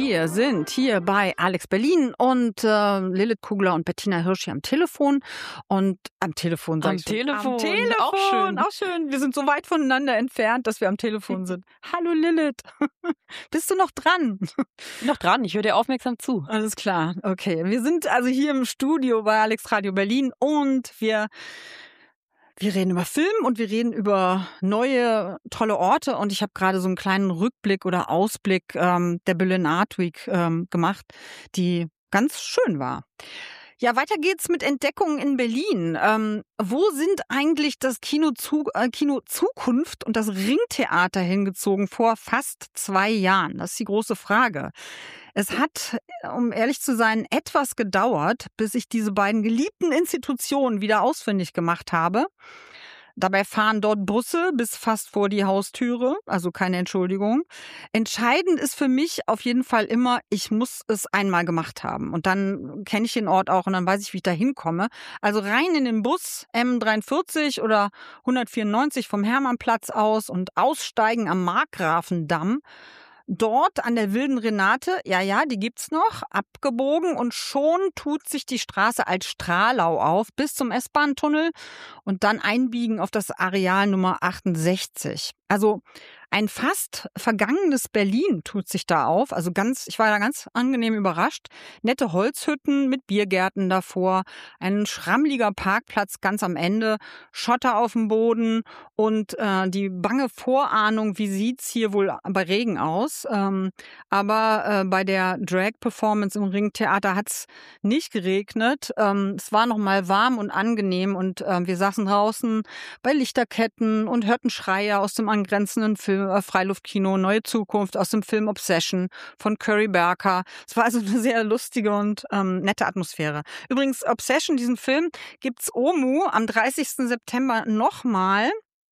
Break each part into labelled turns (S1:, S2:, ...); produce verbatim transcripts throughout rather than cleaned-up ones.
S1: wir sind hier bei Alex Berlin und äh, Lilith Kugler und Bettina Hirsch hier am Telefon. Und am Telefon, sag
S2: Am
S1: ich schon.
S2: Telefon,
S1: Am Telefon,
S2: auch schön.
S1: Auch schön. Wir sind so weit voneinander entfernt, dass wir am Telefon sind. Hallo Lilith, bist du noch dran?
S2: Noch dran, ich höre dir aufmerksam zu.
S1: Alles klar, okay. Wir sind also hier im Studio bei Alex Radio Berlin und wir... Wir reden über Film und wir reden über neue, tolle Orte. Und ich habe gerade so einen kleinen Rückblick oder Ausblick ähm, der Berlin Art Week ähm, gemacht, die ganz schön war. Ja, weiter geht's mit Entdeckungen in Berlin. Ähm, wo sind eigentlich das Kino, Zu äh, Kino Zukunft und das Ringtheater hingezogen vor fast zwei Jahren? Das ist die große Frage. Es hat, um ehrlich zu sein, etwas gedauert, bis ich diese beiden geliebten Institutionen wieder ausfindig gemacht habe. Dabei fahren dort Busse bis fast vor die Haustüre, also keine Entschuldigung. Entscheidend ist für mich auf jeden Fall immer, ich muss es einmal gemacht haben. Und dann kenne ich den Ort auch und dann weiß ich, wie ich da hinkomme. Also rein in den Bus M dreiundvierzig oder hundertvierundneunzig vom Hermannplatz aus und aussteigen am Markgrafendamm. Dort an der Wilden Renate, ja, ja, die gibt's noch, abgebogen und schon tut sich die Straße als Stralau auf bis zum S-Bahn-Tunnel und dann einbiegen auf das Areal Nummer achtundsechzig. Also ein fast vergangenes Berlin tut sich da auf. Also ganz, ich war da ganz angenehm überrascht. Nette Holzhütten mit Biergärten davor, ein schrammliger Parkplatz ganz am Ende, Schotter auf dem Boden und äh, die bange Vorahnung, wie sieht's hier wohl bei Regen aus. Ähm, aber äh, bei der Drag-Performance im Ringtheater hat's nicht geregnet. Ähm, es war noch mal warm und angenehm und äh, wir saßen draußen bei Lichterketten und hörten Schreie aus dem angrenzenden Film, äh, Freiluftkino Neue Zukunft aus dem Film Obsession von Curry Barker. Es war also eine sehr lustige und ähm, nette Atmosphäre. Übrigens, Obsession, diesen Film, gibt's Omu am dreißigsten September nochmal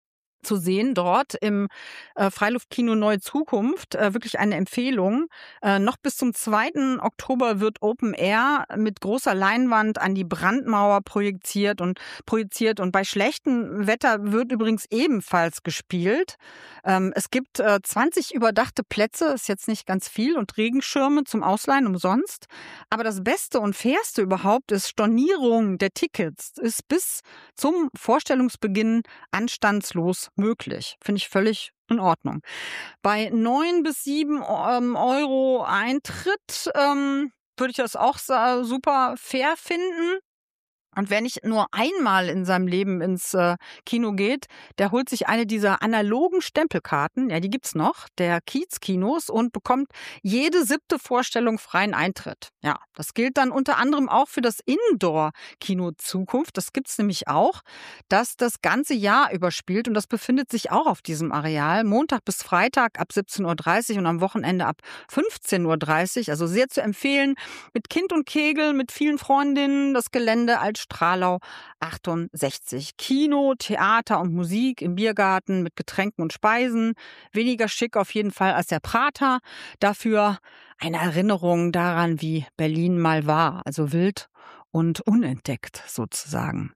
S1: zu sehen dort im äh, Freiluftkino Neue Zukunft. Äh, wirklich eine Empfehlung. Äh, noch bis zum zweiten Oktober wird Open Air mit großer Leinwand an die Brandmauer projiziert und projiziert und bei schlechtem Wetter wird übrigens ebenfalls gespielt. Ähm, es gibt äh, zwanzig überdachte Plätze, ist jetzt nicht ganz viel, und Regenschirme zum Ausleihen umsonst. Aber das Beste und Fairste überhaupt ist, Stornierung der Tickets ist bis zum Vorstellungsbeginn anstandslos möglich. Finde ich völlig in Ordnung. Bei neun bis sieben ähm, Euro Eintritt ähm, würde ich das auch super fair finden. Und wer nicht nur einmal in seinem Leben ins äh, Kino geht, der holt sich eine dieser analogen Stempelkarten, ja, die gibt's noch, der Kiez-Kinos und bekommt jede siebte Vorstellung freien Eintritt. Ja, das gilt dann unter anderem auch für das Indoor-Kino Zukunft. Das gibt's nämlich auch, das das ganze Jahr überspielt und das befindet sich auch auf diesem Areal. Montag bis Freitag ab siebzehn Uhr dreißig und am Wochenende ab fünfzehn Uhr dreißig. Also sehr zu empfehlen. Mit Kind und Kegel, mit vielen Freundinnen, das Gelände als Stralau achtundsechzig. Kino, Theater und Musik im Biergarten mit Getränken und Speisen. Weniger schick auf jeden Fall als der Prater. Dafür eine Erinnerung daran, wie Berlin mal war. Also wild und unentdeckt sozusagen.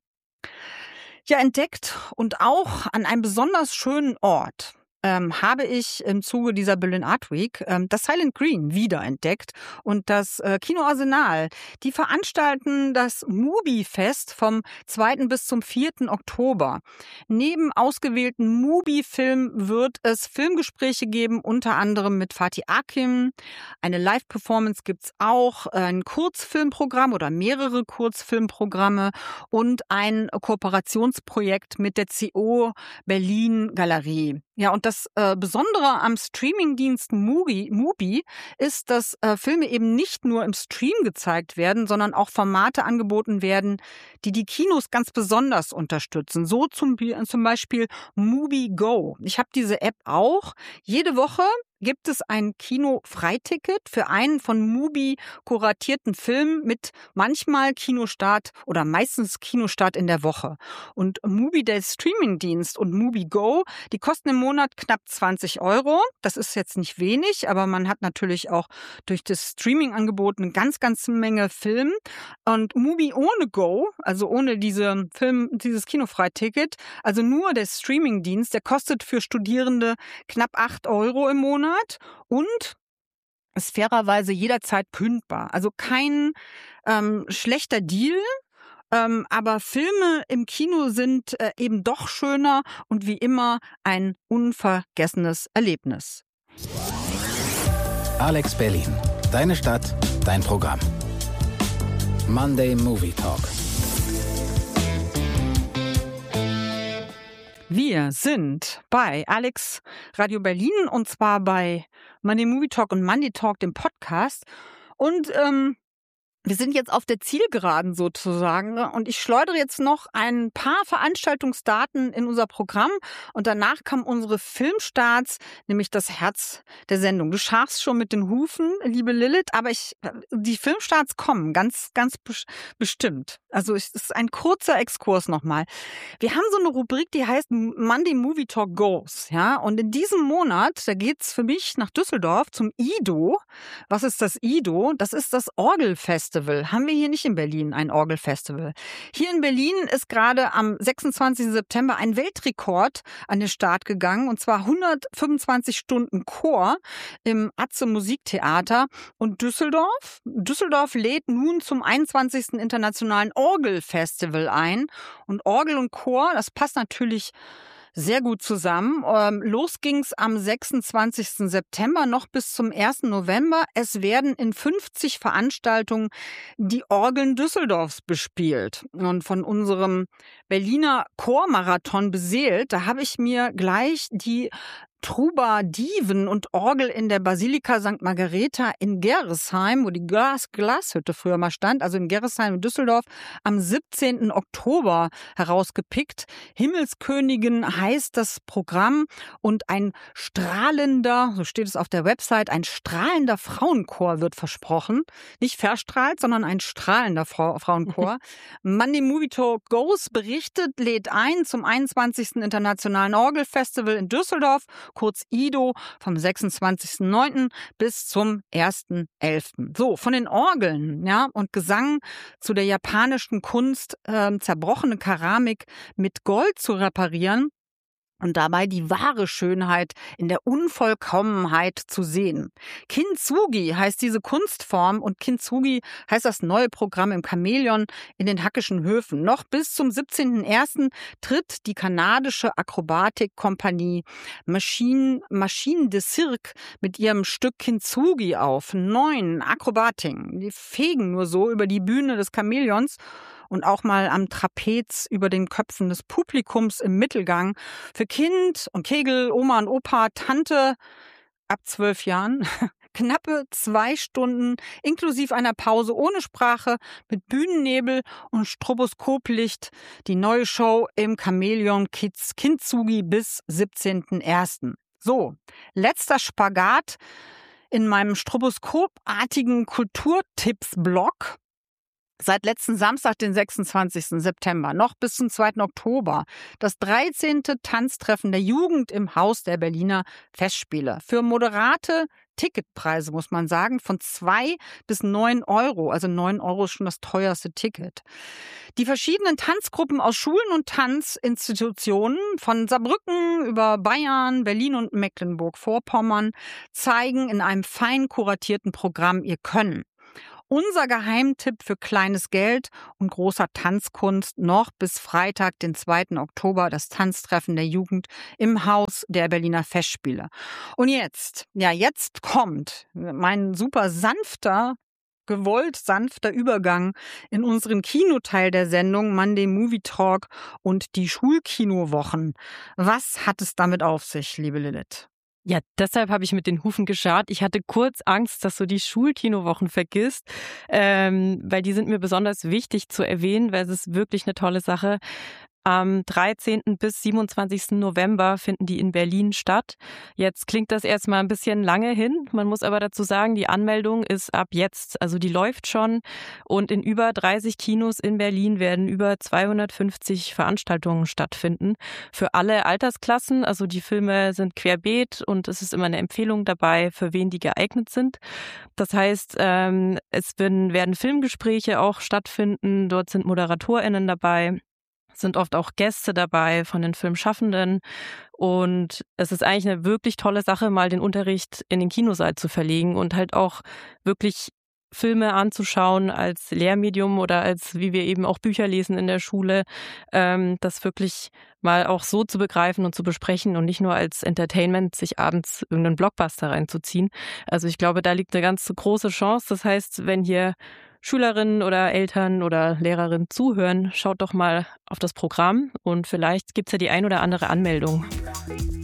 S1: Ja, entdeckt und auch an einem besonders schönen Ort. Ähm, habe ich im Zuge dieser Berlin Art Week ähm, das Silent Green wiederentdeckt und das äh, Kino Arsenal. Die veranstalten das Mubi-Fest vom zweiten bis zum vierten Oktober. Neben ausgewählten Mubi-Filmen wird es Filmgespräche geben, unter anderem mit Fatih Akin. Eine Live-Performance gibt's auch, ein Kurzfilmprogramm oder mehrere Kurzfilmprogramme und ein Kooperationsprojekt mit der C O Berlin Galerie. Ja, und das äh, Besondere am Streamingdienst Mubi, Mubi ist, dass äh, Filme eben nicht nur im Stream gezeigt werden, sondern auch Formate angeboten werden, die die Kinos ganz besonders unterstützen. So zum, zum Beispiel Mubi Go. Ich habe diese App auch. Jede Woche gibt es ein Kino-Freiticket für einen von Mubi kuratierten Film mit manchmal Kinostart oder meistens Kinostart in der Woche. Und Mubi, der Streamingdienst, und Mubi Go, die kosten im Monat knapp zwanzig Euro. Das ist jetzt nicht wenig, aber man hat natürlich auch durch das Streaming-Angebot eine ganz, ganz Menge Film. Und Mubi ohne Go, also ohne diese Film, dieses Kinofreiticket, also nur der Streamingdienst, der kostet für Studierende knapp acht Euro im Monat. Und ist fairerweise jederzeit kündbar. Also kein ähm, schlechter Deal, ähm, aber Filme im Kino sind äh, eben doch schöner und wie immer ein unvergessenes Erlebnis.
S3: Alex Berlin. Deine Stadt, dein Programm. Monday Movie Talk.
S1: Wir sind bei Alex Radio Berlin und zwar bei Monday Movie Talk und Monday Talk, dem Podcast. Und ähm, wir sind jetzt auf der Zielgeraden sozusagen und ich schleudere jetzt noch ein paar Veranstaltungsdaten in unser Programm und danach kommen unsere Filmstarts, nämlich das Herz der Sendung. Du scharfst schon mit den Hufen, liebe Lilith, aber ich, die Filmstarts kommen ganz, ganz bestimmt. Also es ist ein kurzer Exkurs nochmal. Wir haben so eine Rubrik, die heißt Monday Movie Talk Goes, ja, und in diesem Monat, da geht's für mich nach Düsseldorf zum I D O. Was ist das I D O? Das ist das Orgelfestival. Haben wir hier nicht in Berlin ein Orgelfestival. Hier in Berlin ist gerade am sechsundzwanzigsten September ein Weltrekord an den Start gegangen und zwar hundertfünfundzwanzig Stunden Chor im Atze Musiktheater und Düsseldorf. Düsseldorf lädt nun zum einundzwanzigsten Internationalen Orgelfestival ein und Orgel und Chor, das passt natürlich sehr gut zusammen. Ähm, los ging's am sechsundzwanzigsten September noch bis zum ersten November. Es werden in fünfzig Veranstaltungen die Orgeln Düsseldorfs bespielt. Und von unserem Berliner Chormarathon beseelt, da habe ich mir gleich die Truba Diven und Orgel in der Basilika Sankt Margareta in Gerresheim, wo die Glas Glashütte früher mal stand, also in Gerresheim in Düsseldorf, am siebzehnten Oktober herausgepickt. Himmelskönigin heißt das Programm und ein strahlender, so steht es auf der Website, ein strahlender Frauenchor wird versprochen. Nicht verstrahlt, sondern ein strahlender Frau- Frauenchor. Monday Movie Talk Goes berichtet, lädt ein zum einundzwanzigsten Internationalen Orgelfestival in Düsseldorf, kurz I D O, vom sechsundzwanzigsten neunten bis zum ersten elften So, von den Orgeln, ja, und Gesang zu der japanischen Kunst, äh, zerbrochene Keramik mit Gold zu reparieren und dabei die wahre Schönheit in der Unvollkommenheit zu sehen. Kintsugi heißt diese Kunstform und Kintsugi heißt das neue Programm im Chamäleon in den Hackischen Höfen. Noch bis zum siebzehnten ersten tritt die kanadische Akrobatikkompanie Machine, Machine de Cirque mit ihrem Stück Kintsugi auf. Neun Akrobatiken, die fegen nur so über die Bühne des Chamäleons und auch mal am Trapez über den Köpfen des Publikums im Mittelgang. Für Kind und Kegel, Oma und Opa, Tante ab zwölf Jahren. Knappe zwei Stunden inklusive einer Pause ohne Sprache mit Bühnennebel und Stroboskoplicht. Die neue Show im Chamäleon Kids Kintsugi bis siebzehnten ersten So, letzter Spagat in meinem stroboskopartigen Kulturtipps-Blog. Seit letzten Samstag, den sechsundzwanzigsten September, noch bis zum zweiten Oktober, das dreizehnte Tanztreffen der Jugend im Haus der Berliner Festspiele. Für moderate Ticketpreise, muss man sagen, von zwei bis neun Euro. Also neun Euro ist schon das teuerste Ticket. Die verschiedenen Tanzgruppen aus Schulen und Tanzinstitutionen von Saarbrücken über Bayern, Berlin und Mecklenburg-Vorpommern zeigen in einem fein kuratierten Programm ihr Können. Unser Geheimtipp für kleines Geld und großer Tanzkunst noch bis Freitag, den zweiten Oktober, das Tanztreffen der Jugend im Haus der Berliner Festspiele. Und jetzt, ja, jetzt kommt mein super sanfter, gewollt sanfter Übergang in unseren Kinoteil der Sendung Monday Movie Talk und die Schulkinowochen. Was hat es damit auf sich, liebe Lilith?
S2: Ja, deshalb habe ich mit den Hufen geschart. Ich hatte kurz Angst, dass du die Schulkinowochen vergisst, ähm, weil die sind mir besonders wichtig zu erwähnen, weil es ist wirklich eine tolle Sache. Am dreizehnten bis siebenundzwanzigsten November finden die in Berlin statt. Jetzt klingt das erstmal ein bisschen lange hin. Man muss aber dazu sagen, die Anmeldung ist ab jetzt, also die läuft schon. Und in über dreißig Kinos in Berlin werden über zweihundertfünfzig Veranstaltungen stattfinden. Für alle Altersklassen, also die Filme sind querbeet und es ist immer eine Empfehlung dabei, für wen die geeignet sind. Das heißt, es werden Filmgespräche auch stattfinden. Dort sind ModeratorInnen dabei. sind oft auch Gäste dabei von den Filmschaffenden. Und es ist eigentlich eine wirklich tolle Sache, mal den Unterricht in den Kinosaal zu verlegen und halt auch wirklich Filme anzuschauen als Lehrmedium oder als, wie wir eben auch Bücher lesen in der Schule, ähm, das wirklich mal auch so zu begreifen und zu besprechen und nicht nur als Entertainment sich abends irgendeinen Blockbuster reinzuziehen. Also ich glaube, da liegt eine ganz große Chance. Das heißt, wenn hier Schülerinnen oder Eltern oder Lehrerinnen zuhören, schaut doch mal auf das Programm und vielleicht gibt es ja die ein oder andere Anmeldung.